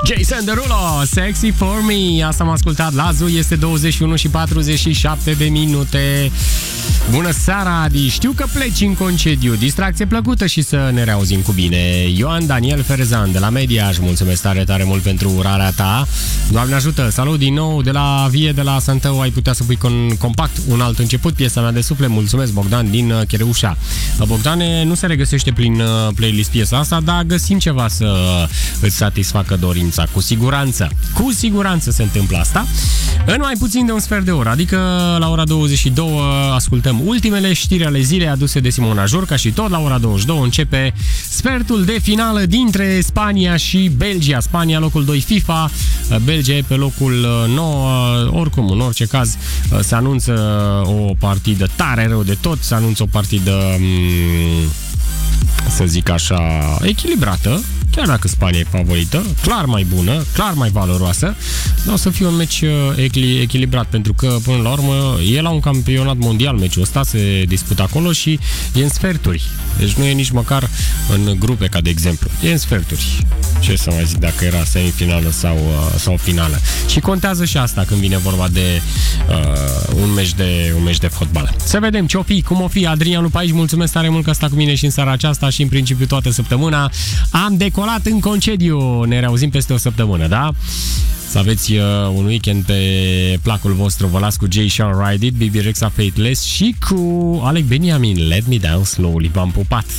Jason Derulo, Sexy for Me. Asta am ascultat la Zoo, este 21 și 47 de minute. Bună seara, Adi. Știu că pleci în concediu. Distracție plăcută și să ne reauzim cu bine. Ioan Daniel Ferzan de la Mediaș. Mulțumesc tare, tare mult pentru urarea ta. Doamne ajută. Salut din nou de la Vie, de la Santău. Ai putea să pui compact un alt început, piesa mea de suflet. Mulțumesc, Bogdan din Chereușa. Bogdane, nu se regăsește prin playlist piesa asta, dar găsim ceva să îți satisfacă dorința. Cu siguranță. Cu siguranță se întâmplă asta. În mai puțin de un sfert de oră, adică la ora 22 ascultăm ultimele știri ale zilei aduse de Simona Jurca și tot la ora 22 începe sfertul de finală dintre Spania și Belgia. Spania locul 2 FIFA, Belgia e pe locul 9. Oricum, în orice caz, se anunță o partidă tare rău de tot, se anunță o partidă, să zic așa, echilibrată. Chiar dacă Spania e favorită, clar mai bună, clar mai valoroasă, dar o să fie un meci echilibrat, pentru că, până la urmă, e la un campionat mondial meciul ăsta, se dispută acolo și e în sferturi. Deci nu e nici măcar în grupe, ca de exemplu. E în sferturi. Ce să mai zic dacă era semifinală sau finală. Și contează și asta când vine vorba de un meci de fotbal. Să vedem ce o fi, cum o fi. Adrian Lupa aici, mulțumesc tare mult că sta cu mine și în seara aceasta și în principiu toată săptămâna. Am decolat în concediu. Ne reauzim peste o săptămână, da? Să aveți un weekend pe placul vostru. Vă las cu Jay Sean Ride It, Bibi Rexa Faithless și cu Alec Beniamin, Let Me Down Slowly. V-am pupat!